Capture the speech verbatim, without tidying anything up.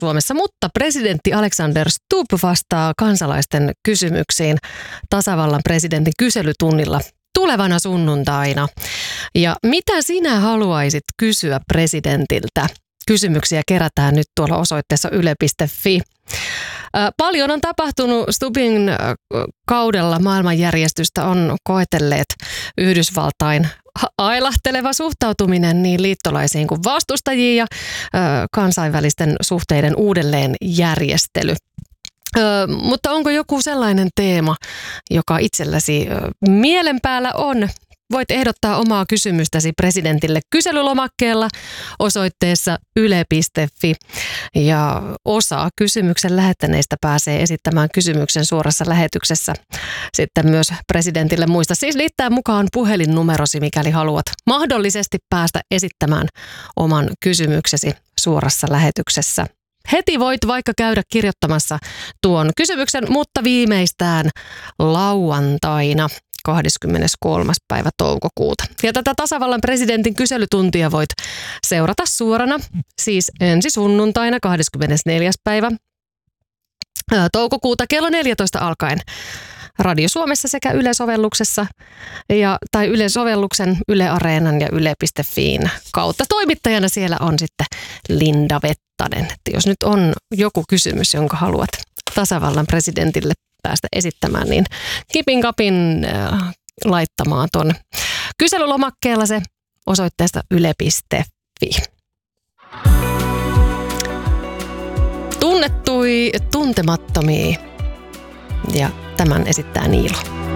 Suomessa, mutta presidentti Alexander Stubb vastaa kansalaisten kysymyksiin tasavallan presidentin kyselytunnilla tulevana sunnuntaina. Ja mitä sinä haluaisit kysyä presidentiltä? Kysymyksiä kerätään nyt tuolla osoitteessa yle piste fi. Paljon on tapahtunut Stubbin kaudella. Maailmanjärjestystä on koetelleet Yhdysvaltain ailahteleva suhtautuminen niin liittolaisiin kuin vastustajiin ja kansainvälisten suhteiden uudelleenjärjestely. Ö, mutta onko joku sellainen teema, joka itselläsi ö, mielen päällä on? Voit ehdottaa omaa kysymystäsi presidentille kyselylomakkeella osoitteessa yle piste fi. Ja osa kysymyksen lähettäneistä pääsee esittämään kysymyksen suorassa lähetyksessä sitten myös presidentille. Muista siis liittää mukaan puhelinnumerosi, mikäli haluat mahdollisesti päästä esittämään oman kysymyksesi suorassa lähetyksessä. Heti voit vaikka käydä kirjoittamassa tuon kysymyksen, mutta viimeistään lauantaina kahdeskymmeneskolmas päivä toukokuuta. Ja tätä tasavallan presidentin kyselytuntia voit seurata suorana, siis ensi sunnuntaina kahdeskymmenesneljäs päivä toukokuuta kello neljätoista alkaen Radio Suomessa sekä Yle-sovelluksessa ja, tai Yle-sovelluksen, Yle Areenan ja yle piste fiin kautta. Toimittajana siellä on sitten Linda Vettanen. Että jos nyt on joku kysymys, jonka haluat tasavallan presidentille päästä esittämään, niin kipin kapin äh, laittamaan ton kyselylomakkeella se osoitteesta yle piste fi. Tunnettui tuntemattomia ja tämän esittää Niilo.